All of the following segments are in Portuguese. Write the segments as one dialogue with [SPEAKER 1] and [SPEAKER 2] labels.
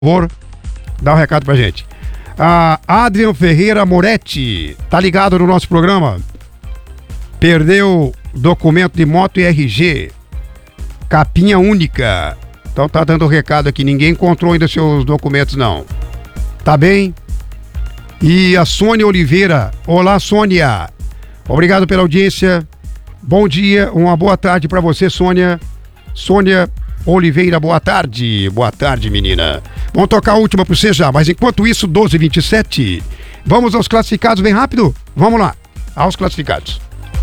[SPEAKER 1] favor, dá um recado pra gente. Adrian Ferreira Moretti, tá ligado no nosso programa? Perdeu documento de moto e RG, capinha única. Então tá dando um recado aqui, ninguém encontrou ainda seus documentos não. Tá bem? E a Sônia Oliveira, olá Sônia, obrigado pela audiência, bom dia, uma boa tarde pra você Sônia. Sônia Oliveira, boa tarde menina. Vamos tocar a última pra você já, mas enquanto isso, 12h27, vamos aos classificados bem rápido? Vamos lá, aos classificados.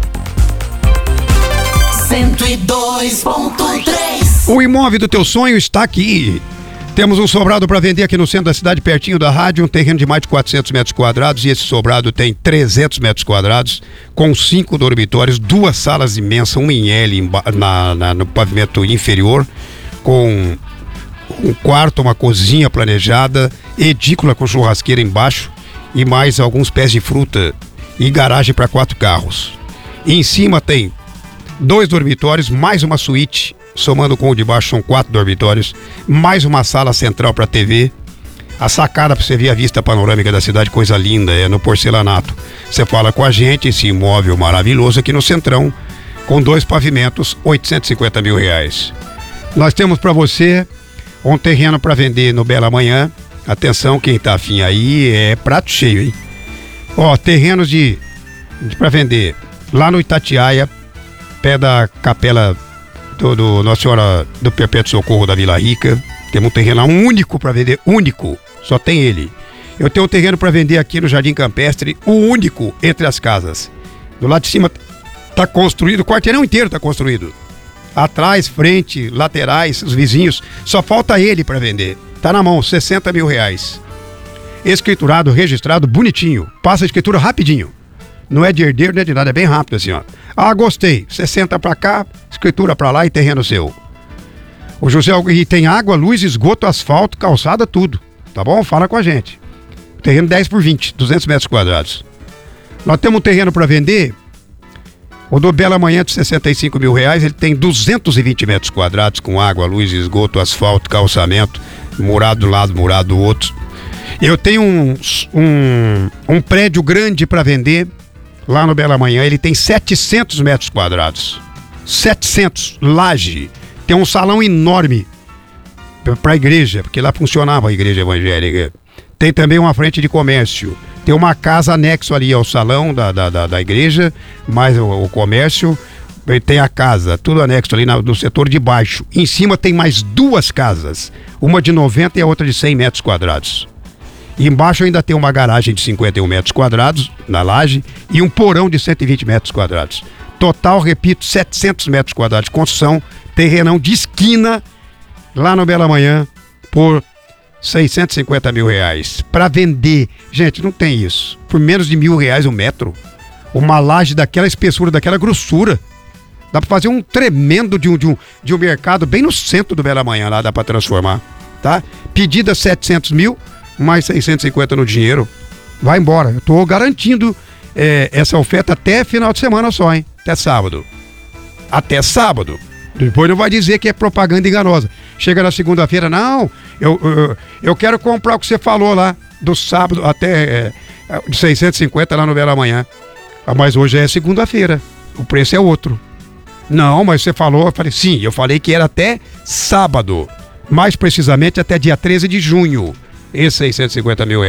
[SPEAKER 2] 102.3.
[SPEAKER 1] O imóvel do teu sonho está aqui. Temos um sobrado para vender aqui no centro da cidade, pertinho da rádio, um terreno de mais de 400 metros quadrados, e esse sobrado tem 300 metros quadrados, com 5 dormitórios, 2 salas imensas, uma em L no pavimento inferior, com um quarto, uma cozinha planejada, edícula com churrasqueira embaixo e mais alguns pés de fruta e garagem para 4 carros. E em cima tem 2 dormitórios, mais uma suíte, somando com o de baixo são 4 dormitórios, mais uma sala central para TV, a sacada para você ver a vista panorâmica da cidade, coisa linda, é no porcelanato. Você fala com a gente, esse imóvel maravilhoso aqui no Centrão, com 2 pavimentos, R$850 mil. Nós temos para você um terreno para vender no Bela Manhã. Atenção, quem tá afim aí é prato cheio, hein? Ó, terrenos para vender lá no Itatiaia, pé da capela do Nossa Senhora do Perpétuo Socorro da Vila Rica. Temos um terreno lá, um único para vender, único, só tem ele. Eu tenho um terreno para vender aqui no Jardim Campestre, o único entre as casas. Do lado de cima tá construído, o quarteirão inteiro tá construído. Atrás, frente, laterais, os vizinhos, só falta ele para vender. Tá na mão, R$60 mil. Escriturado, registrado, bonitinho. Passa a escritura rapidinho. Não é de herdeiro, não é de nada, é bem rápido assim, ó. Gostei. 60 pra cá, escritura pra lá e terreno seu. O José e tem água, luz, esgoto, asfalto, calçada, tudo. Tá bom? Fala com a gente. Terreno 10 por 20, 200 metros quadrados. Nós temos um terreno pra vender, o do Bela Manhã de R$65 mil, ele tem 220 metros quadrados com água, luz, esgoto, asfalto, calçamento, murado de um lado, murado do outro. Eu tenho um prédio grande para vender lá no Bela Manhã, ele tem 700 metros quadrados. 700, laje. Tem um salão enorme para a igreja, porque lá funcionava a igreja evangélica. Tem também uma frente de comércio. Tem uma casa anexo ali ao salão da igreja, mais o comércio. Tem a casa, tudo anexo ali no setor de baixo. Em cima tem mais 2 casas, uma de 90 e a outra de 100 metros quadrados. E embaixo ainda tem uma garagem de 51 metros quadrados na laje e um porão de 120 metros quadrados. Total, repito, 700 metros quadrados de construção, terrenão de esquina lá no Bela Manhã por R$650 mil. Para vender, gente, não tem isso. Por menos de R$1.000 o metro, uma laje daquela espessura, daquela grossura. Dá para fazer um tremendo de um mercado bem no centro do Bela Manhã, lá dá para transformar, tá? Pedida 700 mil, mais 650 no dinheiro. Vai embora. Eu tô garantindo essa oferta até final de semana só, hein? Até sábado. Até sábado. Depois não vai dizer que é propaganda enganosa. Chega na segunda-feira, não, eu quero comprar o que você falou lá, do sábado até de 650 lá no Bela Manhã. Mas hoje é segunda-feira. O preço é outro. Não, mas você falou, eu falei, sim, eu falei que era até sábado. Mais precisamente até dia 13 de junho. Esses R$650 mil.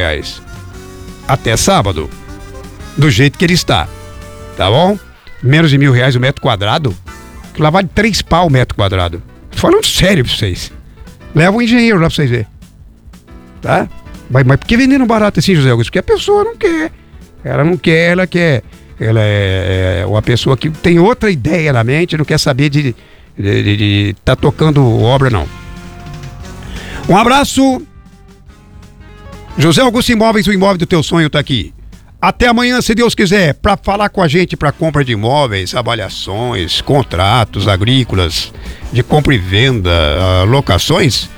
[SPEAKER 1] Até sábado. Do jeito que ele está. Tá bom? Menos de R$1.000 o metro quadrado. Lá vale 3 pau o metro quadrado. Tô falando sério pra vocês. Leva um engenheiro lá pra vocês verem. Tá? Mas por que vendendo barato assim, José Augusto? Porque a pessoa não quer. Ela não quer, ela quer. Ela é uma pessoa que tem outra ideia na mente, não quer saber de tá tocando obra, não. Um abraço. José Augusto Imóveis, o imóvel do teu sonho tá aqui. Até amanhã, se Deus quiser, para falar com a gente para compra de imóveis, avaliações, contratos agrícolas, de compra e venda, locações,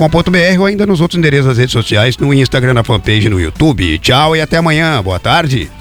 [SPEAKER 1] joseaugustimóveis.com.br ou ainda nos outros endereços das redes sociais, no Instagram, na fanpage, no YouTube. Tchau e até amanhã. Boa tarde.